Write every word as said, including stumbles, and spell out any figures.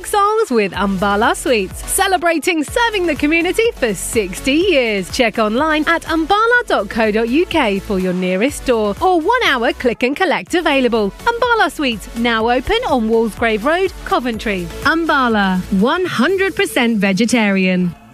classic songs with Umbala Sweets, celebrating serving the community for sixty years. Check online at umbala dot co dot uk for your nearest store or one hour click and collect available. Umbala Sweets, now open on Walsgrave Road, Coventry. Umbala, one hundred percent vegetarian.